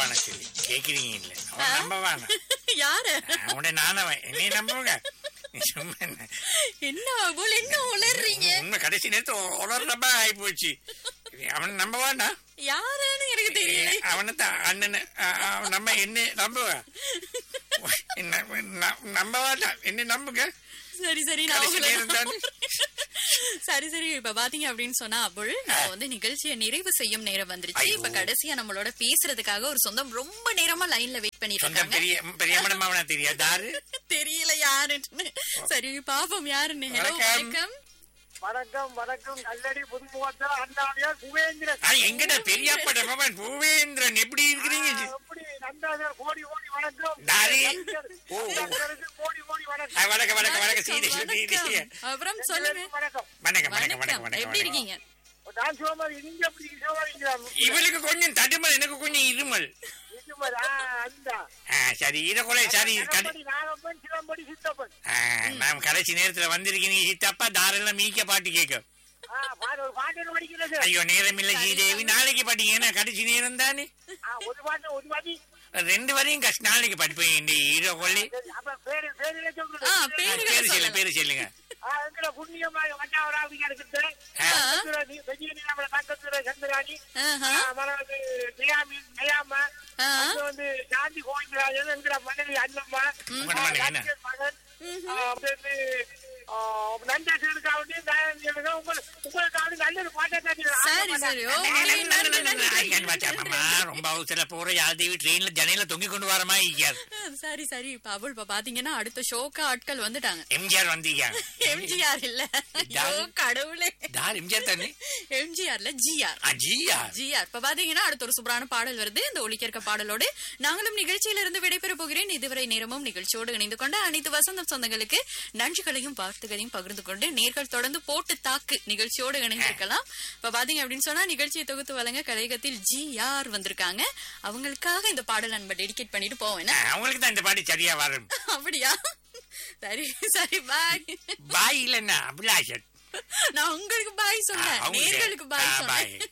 நம்பவான சொல்லி கேக்குறீங்க இல்ல அவன் நம்பவான யாரு அவனோட நானவன் என்னைய நம்புங்க சும்மா என்ன போல் என்ன உளறீங்க உண்மை கடைசி நேரத்து உலர்றப்ப ஆகி போச்சு அவன் நம்பவானா யாருன்னு எனக்கு தெரியல அவனைத்தான் அண்ணன் நம்ம என்ன நம்புவ நம்பவாட்டா என்ன நம்புங்க சரி சரி சரி சரி இப்ப பாத்தீங்க அப்படின்னு சொன்னா அபுல் நம்ம வந்து நிகழ்ச்சியை நிறைவு செய்யும் நேரம் வந்துருச்சு இப்ப கடைசியா நம்மளோட பேசுறதுக்காக ஒரு சொந்தம் ரொம்ப நேரமா லைன்ல வெயிட் பண்ணிட்டு இருக்காங்க தெரியல யாருன்னு சரி பாப்போம் யாருன்னு ஹலோ வணக்கம் வணக்கம் வணக்கம் கல்லடி புதுமுகத்தா அண்ணாவியார் பூவேந்திரன் எங்கடா பெரியப்பட மகன் பூவேந்திரன் எப்படி இருக்கிறீங்க எப்படி நந்தாதர் கோடி கோடி வணக்கம் கோடி கோடி வணக்கம் வணக்கம் வணக்கம் வணக்கம் சீதி அப்புறம் சொல்லுங்க வணக்கம் வணக்கம் வணக்கம் வணக்கம் எப்படி இருக்கீங்க நான் சோமாரி நீங்க எப்படி சோமாரிங்க இவளுக்கு கொஞ்சம் தடுமல் எனக்கு கொஞ்சம் இருமல் சரி இதோட சரி நான் கடைசி நேரத்துல வந்திருக்கீங்க சித்தப்பா தாரெல்லாம் மீக்க பாட்டு கேட்க ஐயோ நேரம் இல்ல ஸ்ரீதேவி நாளைக்கு பாட்டீங்கன்னா கடைசி நேரம் தானே ரெண்டு வரையும் கஷ்டம் நாளைக்கு படிப்பேன் ஹீரோ கொல்லி பேரு சொல்லுங்க வந்து காந்தி கோவிந்தராஜன் என்கிற மனைவி அண்ணம்மா மகன் ரொம்ப அவசர போற யாதேவி ட்ரெயின்ல ஜனையில தொங்கி கொண்டு வரமா சரி சரி பவுல் பாத்தீங்கன்னா அடுத்த ஷோக்கு ஆட்கள் வந்துட்டாங்க எம்ஜிஆர் வந்தீங்க எம்ஜிஆர் இல்ல கடவுளே எம்ஜிஆர் தானே எம்ஜிஆர்ல ஜிஆர் ஜிஆர் இப்ப பாத்தீங்கன்னா அடுத்த ஒரு சூப்பரான பாடல் வருது இந்த ஒலிக்க பாடலோடு நாங்களும் நிகழ்ச்சியில இருந்து விடைபெற போகிறேன் இதுவரை நேரமும் நிகழ்ச்சியோடு இணைந்து கொண்ட அனைத்து வசந்தம் சொந்தங்களுக்கு நன்றிகளையும் வாழ்த்துகளையும் பகிர்ந்து கொண்டு நேர்கள் தொடர்ந்து போட்டு தாக்கு நிகழ்ச்சியோடு இணைந்திருக்கலாம் இப்ப பாத்தீங்க அப்படின்னு சொன்னா நிகழ்ச்சியை தொகுத்து வழங்க கலையகத்தில் ஜிஆர் வந்திருக்காங்க அவங்களுக்காக இந்த பாடல் நம்ம டெடிகேட் பண்ணிட்டு போவேன் அவங்களுக்கு தான் இந்த பாட்டு சரியா வரும் அப்படியா சரி சரி பாய் பாய் இல்லன்னா அபிலாஷன் நான் உங்களுக்கு பாய் சொன்னேன் நேர்களுக்கு பாய் சொன்னேன்